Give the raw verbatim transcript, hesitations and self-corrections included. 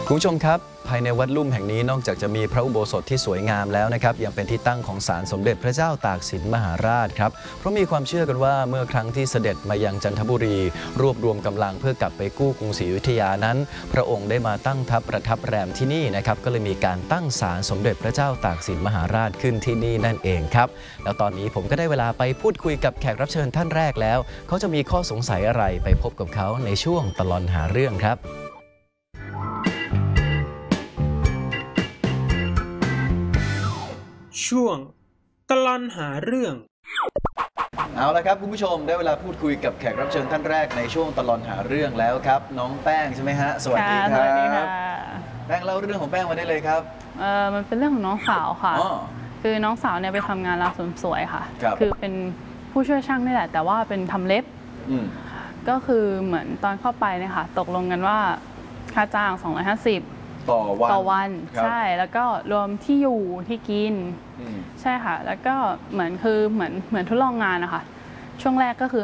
คุณผู้ชมครับภายในวัดลุ่มแห่งนี้นอกจากจะมีพระอุโบสถที่สวยงามแล้วนะครับยังเป็นที่ตั้งของศาลสมเด็จพระเจ้าตากสินมหาราชครับเพราะมีความเชื่อกันว่าเมื่อครั้งที่เสด็จมายังจันทบุรีรวบรวมกำลังเพื่อกลับไปกู้กรุงศรีอยุธยานั้นพระองค์ได้มาตั้งทัพประทับแรมที่นี่นะครับก็เลยมีการตั้งศาลสมเด็จพระเจ้าตากสินมหาราชขึ้นที่นี่นั่นเองครับแล้วตอนนี้ผมก็ได้เวลาไปพูดคุยกับแขกรับเชิญท่านแรกแล้วเขาจะมีข้อสงสัยอะไรไปพบกับเขาในช่วงตลอดหาเรื่องครับช่วงตลอดหาเรื่องเอาละครับคุณผู้ชมได้เวลาพูดคุยกับแขกรับเชิญท่านแรกในช่วงตลอดหาเรื่องแล้วครับน้องแป้งใช่ไหมฮะสวัสดีครับสวัสดีค่ะแป้งเล่าเรื่องของแป้งมาได้เลยครับเออมันเป็นเรื่องของน้องสาวค่ะคือน้องสาวเนี่ยไปทำงานร้านเสริมสวยค่ะคือเป็นผู้ช่วยช่างนี่แหละแต่ว่าเป็นทำเล็บก็คือเหมือนตอนเข้าไปเนี่ยค่ะตกลงกันว่าค่าจ้างสองร้อยห้าสิบต่อวันต่อวันใช่แล้วก็รวมที่อยู่ที่กินใช่ค่ะแล้วก็เหมือนคือเหมือนเหมือนทดลองงานนะคะช่วงแรกก็คือ